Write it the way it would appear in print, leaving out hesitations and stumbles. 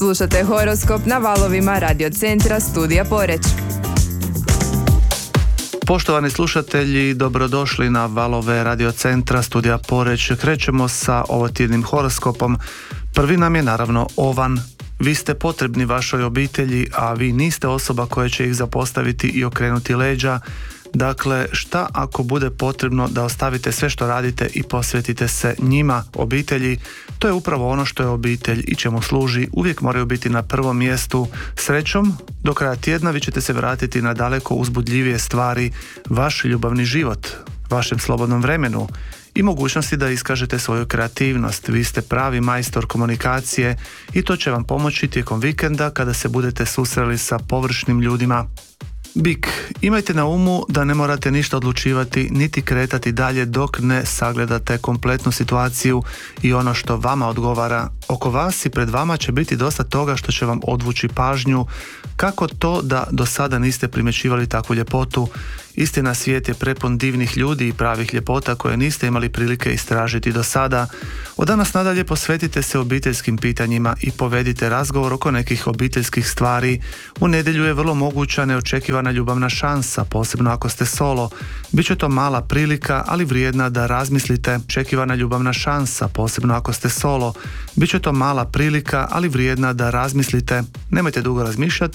Slušate horoskop na valovima Radio Centra Studija Poreć. Poštovani slušatelji, dobrodošli na valove Radio Centra Studija Poreć. Krećemo sa ovotjednim horoskopom. Prvi nam je naravno Ovan. Vi ste potrebni vašoj obitelji, a vi niste osoba koja će ih zapostaviti i okrenuti leđa. Dakle, šta ako bude potrebno da ostavite sve što radite i posvetite se njima, obitelji? To je upravo ono što je obitelj i čemu služi. Uvijek moraju biti na prvom mjestu. Srećom, do kraja tjedna vi ćete se vratiti na daleko uzbudljivije stvari, vaš ljubavni život, vašem slobodnom vremenu i mogućnosti da iskažete svoju kreativnost. Vi ste pravi majstor komunikacije i to će vam pomoći tijekom vikenda kada se budete susreli sa površnim ljudima. Bik, imajte na umu da ne morate ništa odlučivati niti kretati dalje dok ne sagledate kompletnu situaciju i ono što vama odgovara. Oko vas i pred vama će biti dosta toga što će vam odvući pažnju. Kako to da do sada niste primjećivali takvu ljepotu? Istina, svijet je prepun divnih ljudi i pravih ljepota koje niste imali prilike istražiti do sada. Od danas nadalje posvetite se obiteljskim pitanjima i povedite razgovor oko nekih obiteljskih stvari. U nedjelju je vrlo moguća neočekivana ljubavna šansa, posebno ako ste solo. Biće to mala prilika, ali vrijedna da razmislite. Očekivana ljubavna šansa, posebno ako ste solo. Biće to mala prilika, ali vrijedna da razmislite. Nemojte dugo razmišljati